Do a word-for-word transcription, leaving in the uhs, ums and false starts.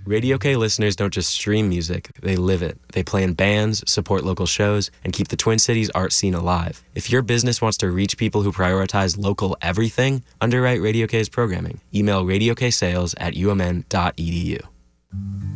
Radio K listeners don't just stream music, they live it. They play in bands, support local shows, and keep the Twin Cities art scene alive. If your business wants to reach people who prioritize local everything, underwrite Radio K's programming. Email radioksales at umn dot edu.